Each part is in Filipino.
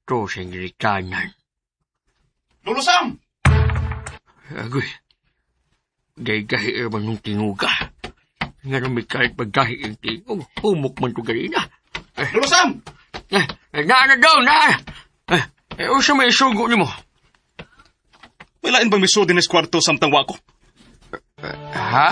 kwarto sa ingilikanan. Lolo Sam! Agoy, gahi-gahi man nung tinguga. Nga nang may kahit paggahi yung tingog, humok man ito ganina. Lolo Sam! Na daw, na! O sa may sugo ni mo? May lain bang miso din is kwarto samtang wako? Ha?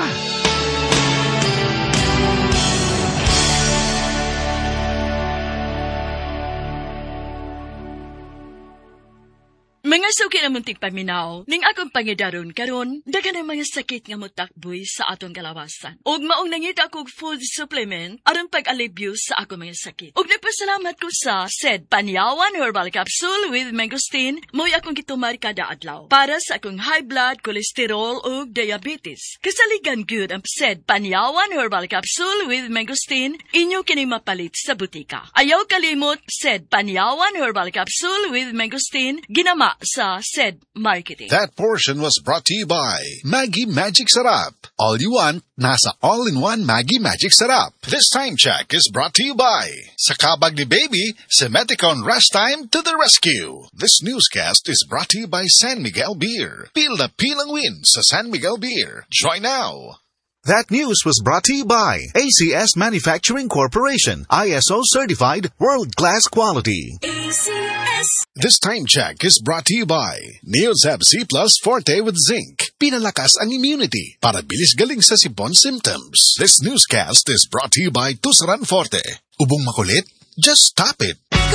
Mga suki na munting paminaw, ning akong pangidaron karon, dagan ang mga sakit nga motakboy sa atong kalawasan. Og maong nangita kog food supplement aron pag-alibyo sa akong mga sakit. Og nagpasalamat ko sa said Panyawan Herbal Capsule with Mangosteen, mo'y akong gitumar kada adlaw para sa akong high blood, cholesterol ug diabetes. Kasaligan gyud ang said Panyawan Herbal Capsule with Mangosteen, inyo kini mapalit sa butika. Ayaw kalimot said Panyawan Herbal Capsule with Mangosteen, ginama sa said marketing. That portion was brought to you by Maggie Magic Sarap. All you want, nasa all-in-one Maggie Magic Sarap. This time check is brought to you by Sa kabag ni Baby, Semeticon Rest Time to the rescue. This newscast is brought to you by San Miguel Beer. Peel na peel ang win sa San Miguel Beer. Join now! That news was brought to you by ACS Manufacturing Corporation, ISO certified world-class quality. ACS. This time check is brought to you by Neozab C Plus Forte with Zinc. Pinalakas ang immunity para bilis galing sa sipon symptoms. This newscast is brought to you by Tusaran Forte. Ubong makulit? Just stop it.